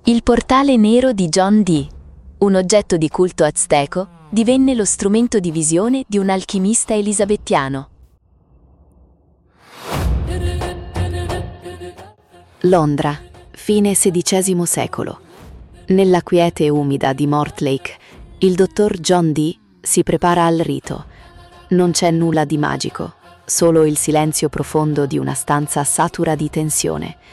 Il portale nero di John Dee, un oggetto di culto azteco, divenne lo strumento di visione di un alchimista elisabettiano. Londra, fine XVI secolo. Nella quiete umida di Mortlake, il dottor John Dee si prepara al rito. Non c'è nulla di magico, solo il silenzio profondo di una stanza satura di tensione.